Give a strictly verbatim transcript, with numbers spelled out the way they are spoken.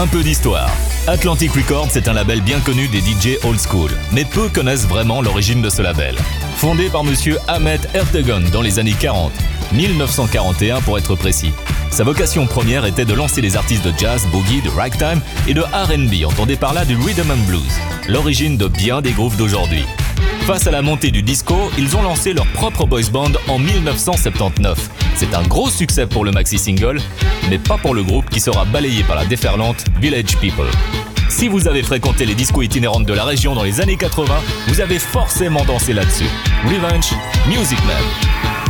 Un peu d'histoire. Atlantic Records est un label bien connu des D J old school, mais peu connaissent vraiment l'origine de ce label. Fondé par monsieur Ahmet Ertegun dans les années quarante, mille neuf cent quarante et un pour être précis. Sa vocation première était de lancer les artistes de jazz, boogie, de ragtime et de R and B, entendez par là du rhythm and blues, l'origine de bien des grooves d'aujourd'hui. Face à la montée du disco, ils ont lancé leur propre boys band en mille neuf cent soixante-dix-neuf. C'est un gros succès pour le maxi single, mais pas pour le groupe qui sera balayé par la déferlante Village People. Si vous avez fréquenté les discos itinérantes de la région dans les années quatre-vingts, vous avez forcément dansé là-dessus. Revenge, Music Man.